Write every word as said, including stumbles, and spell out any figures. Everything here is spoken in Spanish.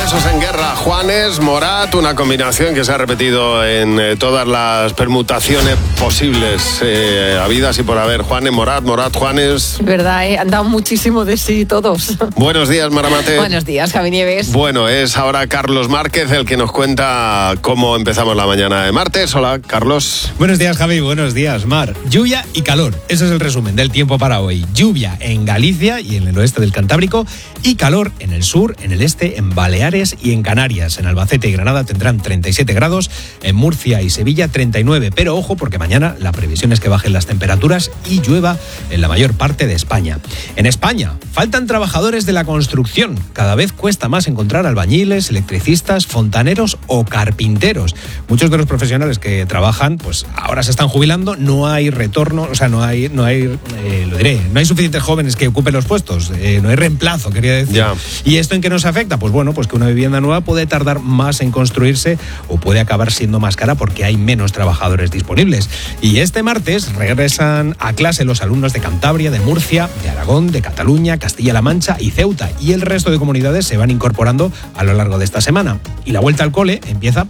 Besos en guerra, Juanes, Morat, una combinación que se ha repetido en eh, todas las permutaciones posibles, eh, habidas y por haber. Juanes, Morat, Morat, Juanes. Verdad, ¿eh? Han dado muchísimo de sí todos. Buenos días, Maramate. Buenos días, Javi Nieves. Bueno, es ahora Carlos Márquez el que nos cuenta cómo empezamos la mañana de martes. Hola, Carlos. Buenos días, Javi. Buenos días, Mar. Lluvia y calor. Ese es el resumen del tiempo para hoy. Lluvia en Galicia y en el oeste del Cantábrico y calor en el sur, en el este, en Baleares y en Canarias. En Albacete y Granada tendrán treinta y siete grados, en Murcia y Sevilla treinta y nueve. Pero ojo, porque mañana la previsión es que bajen las temperaturas y llueva en la mayor parte de España. En España faltan trabajadores de la construcción. Cada vez cuesta más encontrar albañiles, electricistas, fontaneros o carpinteros. Muchos de los profesionales que trabajan, pues ahora se están jubilando, no hay retorno, o sea, no hay, no hay, eh, lo diré, no hay suficientes jóvenes que ocupen los puestos, eh, no hay reemplazo, quería decir. Ya. ¿Y esto en qué nos afecta? Pues bueno, pues que una vivienda nueva puede tardar más en construirse o puede acabar siendo más cara porque hay menos trabajadores disponibles. Y este martes regresan a clase los alumnos de Cantabria, de Murcia, de Aragón, de Cataluña, Castilla-La Mancha y Ceuta, y el resto de comunidades se van incorporando a lo largo de esta semana. Y la vuelta al cole empieza